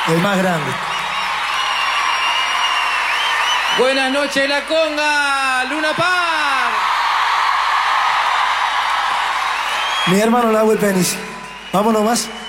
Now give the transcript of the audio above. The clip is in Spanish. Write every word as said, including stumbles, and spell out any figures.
El más grande. Buenas noches, La Conga, Luna Park. Mi hermano Nahuel Penis. Vámonos más.